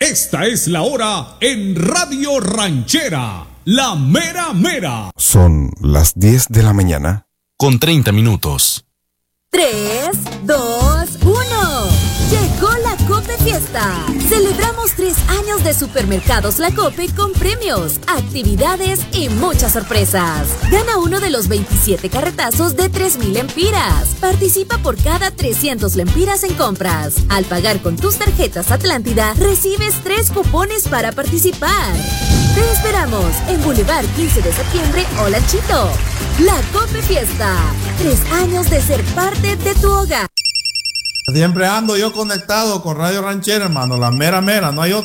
Esta es la hora en Radio Ranchera, la mera mera. Son las 10 de la mañana con 30 minutos. 3, 2, 1. Llegó la Cope Fiesta. Celebramos 3 años de Supermercados La Cope con premios, actividades y muchas sorpresas. Gana uno de los 27 carretazos de 3,000 lempiras. Participa por cada 300 lempiras en compras. Al pagar con tus tarjetas Atlántida, recibes 3 cupones para participar. Te esperamos en Boulevard 15 de septiembre o Lanchito. La Cope Fiesta. 3 años de ser parte de tu hogar. Siempre ando yo conectado con Radio Ranchera, hermano. La mera mera, no hay otra.